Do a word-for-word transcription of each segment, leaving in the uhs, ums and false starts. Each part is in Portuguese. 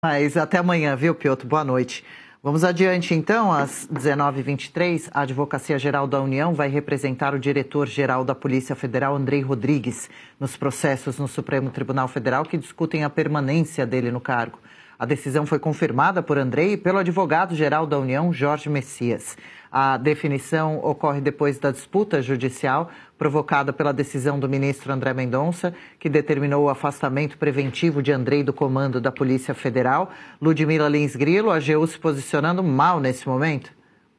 Mas até amanhã, viu, Piotr? Boa noite. Vamos adiante, então. Às dezenove e vinte e três, a Advocacia Geral da União vai representar o diretor-geral da Polícia Federal, Andrei Rodrigues, nos processos no Supremo Tribunal Federal que discutem a permanência dele no cargo. A decisão foi confirmada por Andrei e pelo advogado-geral da União, Jorge Messias. A definição ocorre depois da disputa judicial provocada pela decisão do ministro André Mendonça, que determinou o afastamento preventivo de Andrei do comando da Polícia Federal. Ludmila Lins Grilo, a AGU se posicionando mal nesse momento.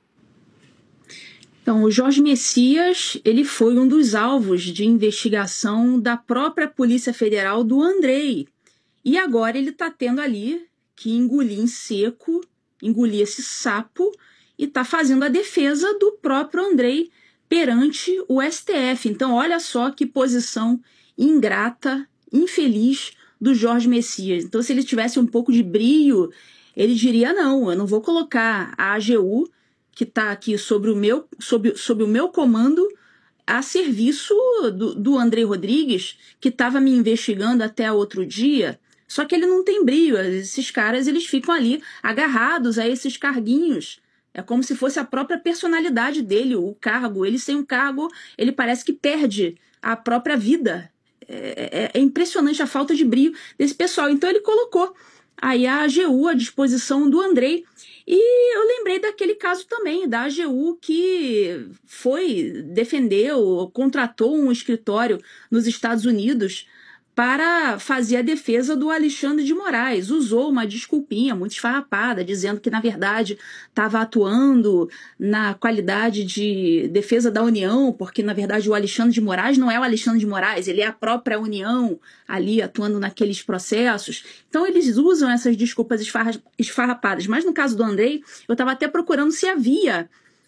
Então, o Jorge Messias, ele foi um dos alvos de investigação da própria Polícia Federal do Andrei. E agora ele está tendo ali que engolir em seco, engolir esse sapo e está fazendo a defesa do próprio Andrei perante o S T F. Então, olha só que posição ingrata, infeliz do Jorge Messias. Então, se ele tivesse um pouco de brio, ele diria, não, eu não vou colocar a AGU, que está aqui sobre o meu, sobre, sobre o meu comando, a serviço do, do Andrei Rodrigues, que estava me investigando até outro dia. Só que ele não tem brio, esses caras eles ficam ali agarrados a esses carguinhos. É como se fosse a própria personalidade dele, o cargo. Ele sem um cargo, ele parece que perde a própria vida. É, é, é impressionante a falta de brio desse pessoal. Então ele colocou aí a AGU à disposição do Andrei. E eu lembrei daquele caso também, da AGU que foi, defendeu, contratou um escritório nos Estados Unidos para fazer a defesa do Alexandre de Moraes. Usou uma desculpinha muito esfarrapada, dizendo que, na verdade, estava atuando na qualidade de defesa da União, porque, na verdade, o Alexandre de Moraes não é o Alexandre de Moraes, ele é a própria União ali atuando naqueles processos. Então, eles usam essas desculpas esfarra esfarrapadas. Mas, no caso do Andrei, eu estava até procurando se havia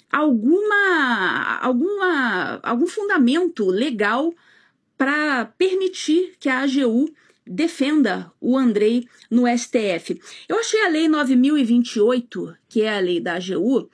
alguma, alguma, algum fundamento legal para permitir que a AGU defenda o Andrei no S T F. Eu achei a Lei nove mil e vinte e oito, que é a lei da AGU,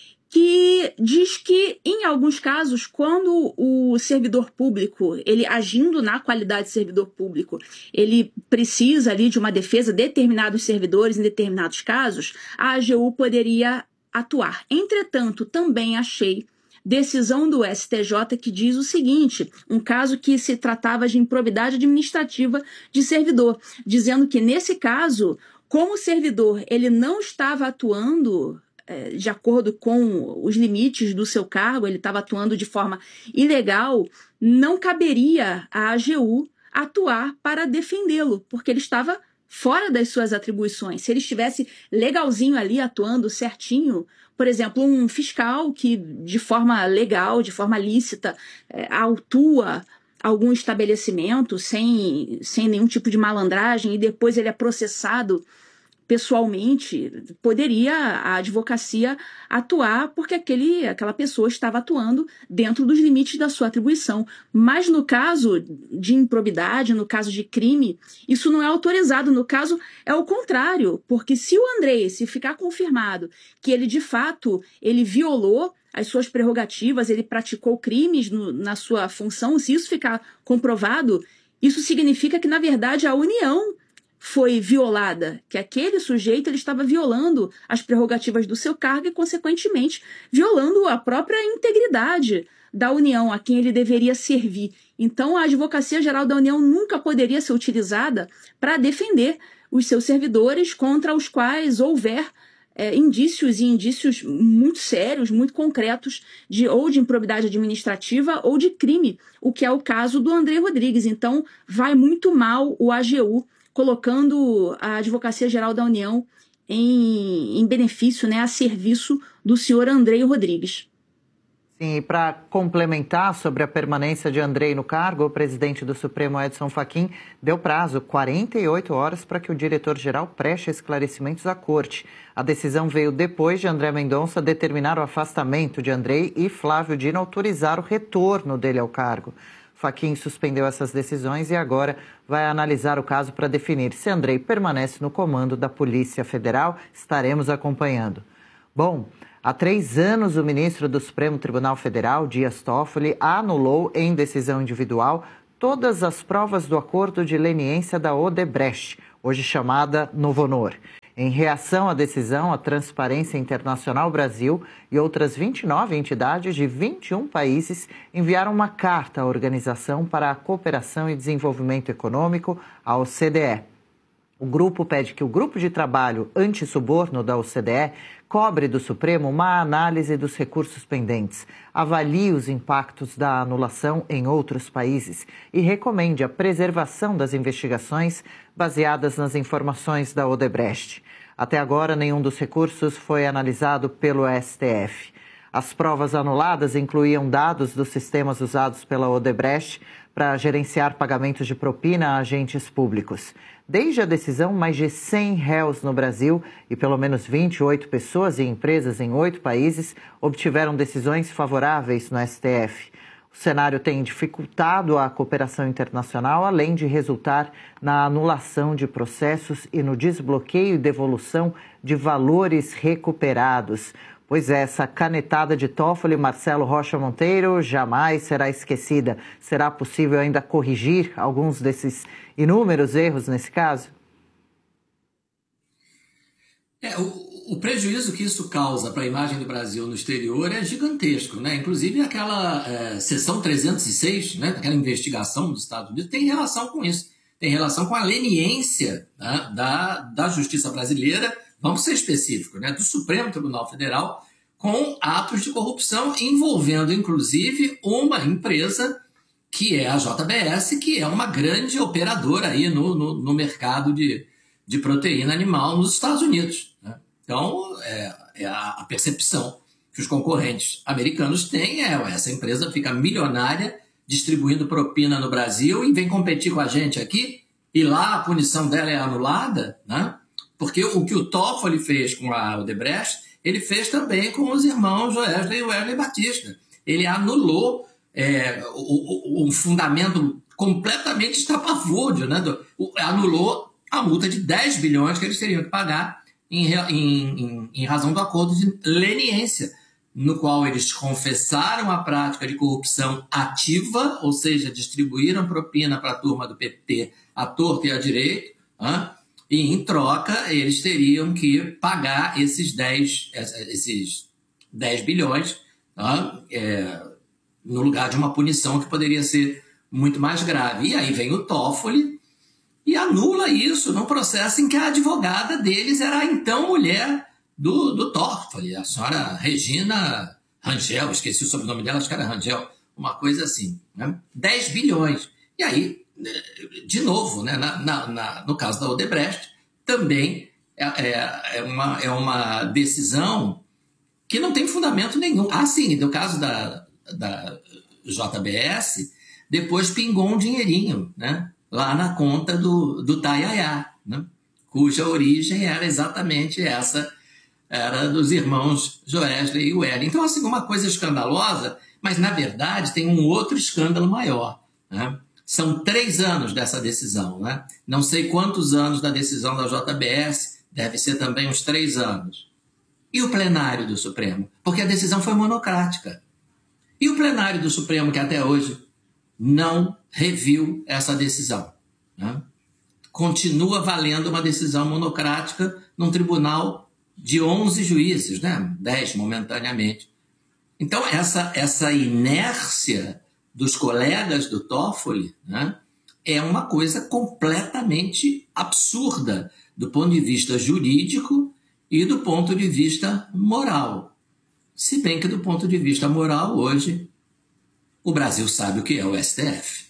que diz que, em alguns casos, quando o servidor público, ele agindo na qualidade de servidor público, ele precisa ali de uma defesa de determinados servidores em determinados casos, a AGU poderia atuar. Entretanto, também achei decisão do S T J que diz o seguinte, um caso que se tratava de improbidade administrativa de servidor, dizendo que nesse caso, como o servidor ele não estava atuando é, de acordo com os limites do seu cargo, ele estava atuando de forma ilegal, não caberia à AGU atuar para defendê-lo, porque ele estava fora das suas atribuições. Se ele estivesse legalzinho ali, atuando certinho, por exemplo, um fiscal que de forma legal, de forma lícita, é, autua algum estabelecimento sem, sem nenhum tipo de malandragem e depois ele é processado pessoalmente, poderia a advocacia atuar porque aquele, aquela pessoa estava atuando dentro dos limites da sua atribuição. Mas no caso de improbidade, no caso de crime, isso não é autorizado. No caso, é o contrário, porque se o Andrei, se ficar confirmado que ele de fato ele violou as suas prerrogativas, ele praticou crimes no, na sua função, se isso ficar comprovado, isso significa que, na verdade, a União foi violada, que aquele sujeito ele estava violando as prerrogativas do seu cargo e, consequentemente, violando a própria integridade da União, a quem ele deveria servir. Então, a Advocacia Geral da União nunca poderia ser utilizada para defender os seus servidores contra os quais houver é, indícios e indícios muito sérios, muito concretos, de, ou de improbidade administrativa ou de crime, o que é o caso do Andrei Rodrigues. Então, vai muito mal o A G U, colocando a Advocacia Geral da União em, em benefício, né, a serviço do senhor Andrei Rodrigues. Sim, e para complementar sobre a permanência de Andrei no cargo, o presidente do Supremo, Edson Fachin, deu prazo, quarenta e oito horas, para que o diretor-geral preste esclarecimentos à corte. A decisão veio depois de André Mendonça determinar o afastamento de Andrei e Flávio Dino autorizar o retorno dele ao cargo. Fachin suspendeu essas decisões e agora vai analisar o caso para definir se Andrei permanece no comando da Polícia Federal. Estaremos acompanhando. Bom, há três anos o ministro do Supremo Tribunal Federal, Dias Toffoli, anulou em decisão individual todas as provas do acordo de leniência da Odebrecht, hoje chamada Novonor. Em reação à decisão, a Transparência Internacional Brasil e outras vinte e nove entidades de vinte e um países enviaram uma carta à Organização para a Cooperação e Desenvolvimento Econômico, a O C D E. O grupo pede que o Grupo de Trabalho Antissuborno da O C D E cobre do Supremo uma análise dos recursos pendentes, avalie os impactos da anulação em outros países e recomende a preservação das investigações baseadas nas informações da Odebrecht. Até agora, nenhum dos recursos foi analisado pelo S T F. As provas anuladas incluíam dados dos sistemas usados pela Odebrecht para gerenciar pagamentos de propina a agentes públicos. Desde a decisão, mais de cem réus no Brasil e pelo menos vinte e oito pessoas e empresas em oito países obtiveram decisões favoráveis no S T F. O cenário tem dificultado a cooperação internacional, além de resultar na anulação de processos e no desbloqueio e devolução de valores recuperados. Pois é, essa canetada de Toffoli, Marcelo Rocha Monteiro, jamais será esquecida. Será possível ainda corrigir alguns desses inúmeros erros nesse caso? É, o, o prejuízo que isso causa para a imagem do Brasil no exterior é gigantesco, né? Inclusive aquela é, seção trezentos e seis, né? Aquela investigação dos Estados Unidos tem relação com isso. Tem relação com a leniência, né? da, da justiça brasileira, vamos ser específicos, né? Do Supremo Tribunal Federal, com atos de corrupção envolvendo, inclusive, uma empresa que é a J B S, que é uma grande operadora aí no, no, no mercado de, de proteína animal nos Estados Unidos, né? Então, é, é a, a percepção que os concorrentes americanos têm é essa empresa fica milionária distribuindo propina no Brasil e vem competir com a gente aqui, e lá a punição dela é anulada, né? Porque o que o Toffoli fez com a Odebrecht, ele fez também com os irmãos Joesley e Wesley Batista. Ele anulou é, o, o, um fundamento completamente estapafúrdio, né? Do, o, anulou a multa de dez bilhões que eles teriam que pagar em, em, em, em razão do acordo de leniência, no qual eles confessaram a prática de corrupção ativa, ou seja, distribuíram propina para a turma do P T à torta e à direita, hein? E, em troca, eles teriam que pagar esses dez, esses dez bilhões, tá? é, no lugar de uma punição que poderia ser muito mais grave. E aí vem o Toffoli e anula isso num processo em que a advogada deles era a então mulher do, do Toffoli, a senhora Regina Rangel, esqueci o sobrenome dela, acho que era Rangel, uma coisa assim, né? dez bilhões. E aí, de novo, né, na, na, na, no caso da Odebrecht, também é, é, é, uma, é uma decisão que não tem fundamento nenhum. Ah, sim, no caso da, da J B S, depois pingou um dinheirinho, né, lá na conta do, do Tayaya, né, cuja origem era exatamente essa, era dos irmãos Joesley e Wesley. Então, assim, uma coisa escandalosa, mas, na verdade, tem um outro escândalo maior, né? São três anos dessa decisão, né? Não sei quantos anos da decisão da J B S, deve ser também uns três anos. E o plenário do Supremo? Porque a decisão foi monocrática. E o plenário do Supremo, que até hoje não reviu essa decisão, né? Continua valendo uma decisão monocrática num tribunal de onze juízes, né? dez momentaneamente. Então, essa, essa inércia dos colegas do Toffoli, né, é uma coisa completamente absurda do ponto de vista jurídico e do ponto de vista moral. Se bem que do ponto de vista moral, hoje, o Brasil sabe o que é o S T F.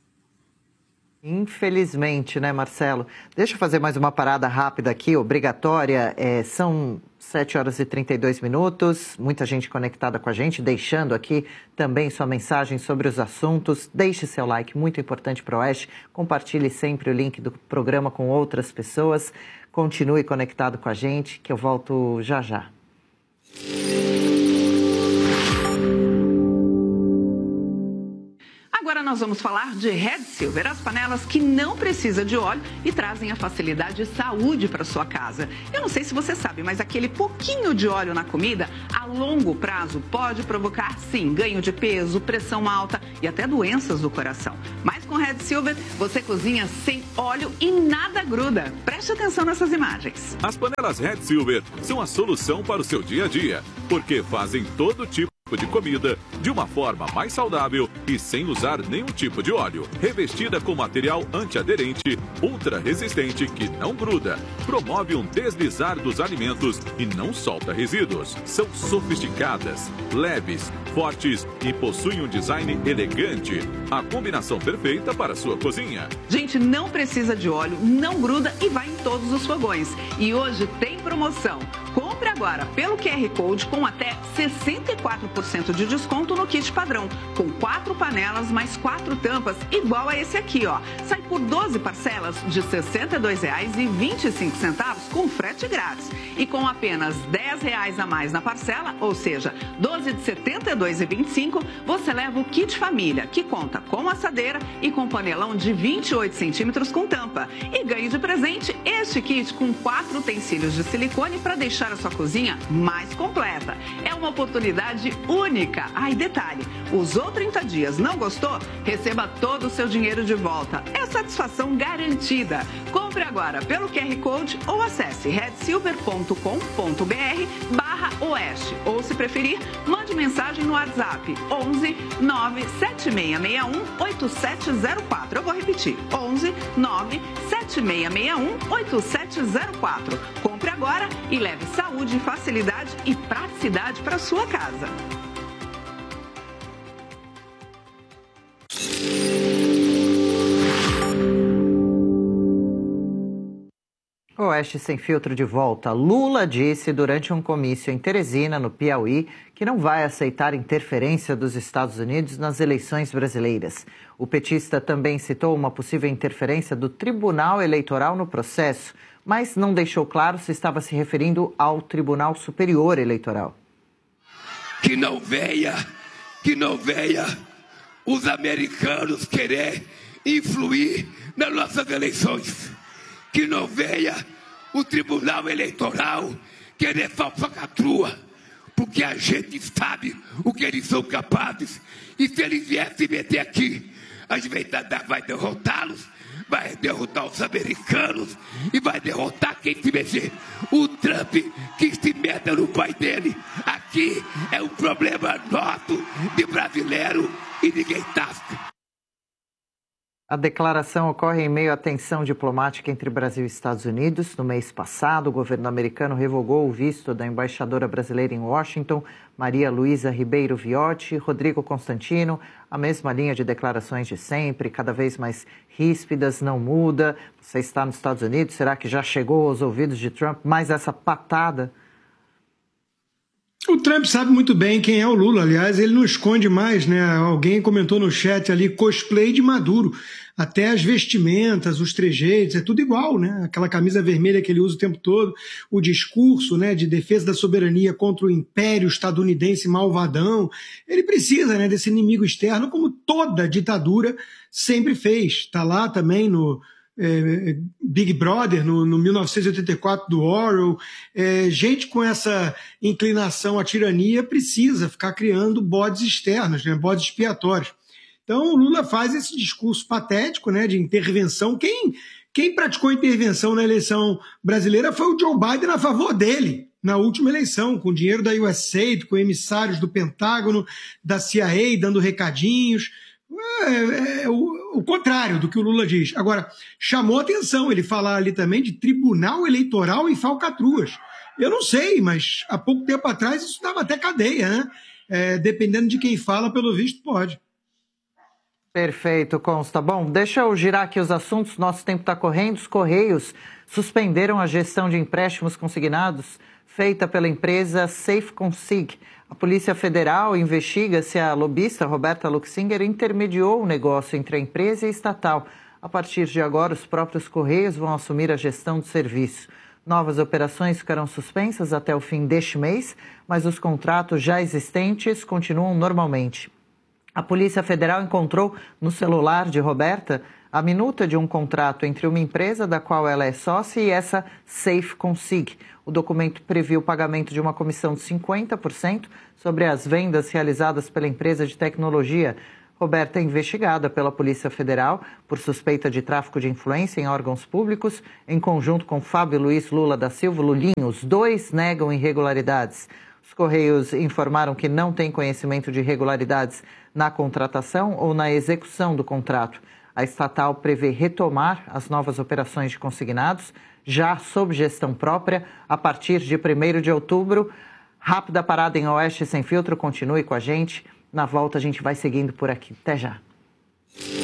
Infelizmente, né, Marcelo? Deixa eu fazer mais uma parada rápida aqui, obrigatória. É, são sete horas e trinta e dois minutos, muita gente conectada com a gente, deixando aqui também sua mensagem sobre os assuntos. Deixe seu like, muito importante para o Oeste. Compartilhe sempre o link do programa com outras pessoas. Continue conectado com a gente, que eu volto já já. Agora nós nós vamos falar de Red Silver, as panelas que não precisam de óleo e trazem a facilidade e saúde para sua casa. Eu não sei se você sabe, mas aquele pouquinho de óleo na comida, a longo prazo, pode provocar, sim, ganho de peso, pressão alta e até doenças do coração. Mas com Red Silver, você cozinha sem óleo e nada gruda. Preste atenção nessas imagens. As panelas Red Silver são a solução para o seu dia a dia, porque fazem todo tipo de comida de uma forma mais saudável e sem usar nenhum tipo de óleo. Revestida com material antiaderente, ultra resistente que não gruda, promove um deslizar dos alimentos e não solta resíduos. São sofisticadas, leves, fortes e possuem um design elegante. A combinação perfeita para a sua cozinha. Gente, não precisa de óleo, não gruda e vai em todos os fogões. E hoje tem promoção. Compre agora pelo Q R Code com até sessenta e quatro por cento de desconto no kit padrão, com quatro panelas mais quatro tampas, igual a esse aqui, ó. Sai por doze parcelas de sessenta e dois reais e vinte e cinco centavos com frete grátis. E com apenas dez reais a mais na parcela, ou seja, doze de setenta e dois reais e vinte e cinco, você leva o kit família, que conta com assadeira e com panelão de vinte e oito centímetros com tampa. E ganhe de presente este kit com quatro utensílios de silicone para deixar a sua cozinha mais completa. É uma oportunidade única. Ah, e detalhe, usou trinta dias, não gostou? Receba todo o seu dinheiro de volta. É satisfação garantida. Compre agora pelo Q R Code ou acesse red silver ponto com ponto br barra oeste. Ou, se preferir, mande mensagem no WhatsApp onze nove sete seis seis um oito sete zero quatro. Eu vou repetir, onze nove sete seis seis um oito sete zero quatro. Compre agora e leve saúde, facilidade e praticidade para sua casa. Oeste Sem Filtro de volta. Lula disse durante um comício em Teresina, no Piauí, que não vai aceitar interferência dos Estados Unidos nas eleições brasileiras. O petista também citou uma possível interferência do Tribunal Eleitoral no processo, mas não deixou claro se estava se referindo ao Tribunal Superior Eleitoral. Que não venha, que não venha os americanos querer influir nas nossas eleições. Que não venha o Tribunal Eleitoral querer falcatrua, porque a gente sabe o que eles são capazes. E se eles viessem se meter aqui, a gente vai derrotá-los, vai derrotar os americanos e vai derrotar quem se mexer. O Trump que se meta no pai dele. Aqui é um problema nosso de brasileiro e ninguém tasca. A declaração ocorre em meio à tensão diplomática entre Brasil e Estados Unidos. No mês passado, o governo americano revogou o visto da embaixadora brasileira em Washington, Maria Luísa Ribeiro Viotti. Rodrigo Constantino, a mesma linha de declarações de sempre, cada vez mais ríspidas, não muda. Você está nos Estados Unidos, será que já chegou aos ouvidos de Trump mais essa patada? O Trump sabe muito bem quem é o Lula, aliás, ele não esconde mais, né? Alguém comentou no chat ali, cosplay de Maduro, até as vestimentas, os trejeitos, é tudo igual, né? Aquela camisa vermelha que ele usa o tempo todo, o discurso, né, de defesa da soberania contra o império estadunidense malvadão, ele precisa, né, desse inimigo externo, como toda ditadura sempre fez. Está lá também no É, Big Brother, no, no mil novecentos e oitenta e quatro do Orwell. É, gente com essa inclinação à tirania precisa ficar criando bodes externos, né, bodes expiatórios. Então o Lula faz esse discurso patético, né, de intervenção. Quem, quem praticou intervenção na eleição brasileira foi o Joe Biden a favor dele, na última eleição, com dinheiro da U S A I D, com emissários do Pentágono, da C I A, dando recadinhos. É, é o, o contrário do que o Lula diz. Agora, chamou atenção ele falar ali também de tribunal eleitoral em falcatruas. Eu não sei, mas há pouco tempo atrás isso dava até cadeia, né? É, dependendo de quem fala, pelo visto, pode. Perfeito, Consta. Bom, deixa eu girar aqui os assuntos, nosso tempo está correndo. Os Correios suspenderam a gestão de empréstimos consignados feita pela empresa SafeConsig. A Polícia Federal investiga se a lobista Roberta Luxinger intermediou o negócio entre a empresa e a estatal. A partir de agora, os próprios Correios vão assumir a gestão do serviço. Novas operações ficarão suspensas até o fim deste mês, mas os contratos já existentes continuam normalmente. A Polícia Federal encontrou no celular de Roberta a minuta de um contrato entre uma empresa da qual ela é sócia e essa Safe Consig. O documento previa o pagamento de uma comissão de cinquenta por cento sobre as vendas realizadas pela empresa de tecnologia. Roberta é investigada pela Polícia Federal por suspeita de tráfico de influência em órgãos públicos, em conjunto com Fábio Luiz Lula da Silva, Lulinho. Os dois negam irregularidades. Os Correios informaram que não têm conhecimento de irregularidades na contratação ou na execução do contrato. A estatal prevê retomar as novas operações de consignados, já sob gestão própria, a partir de primeiro de outubro. Rápida parada em Oeste Sem Filtro, continue com a gente. Na volta a gente vai seguindo por aqui. Até já.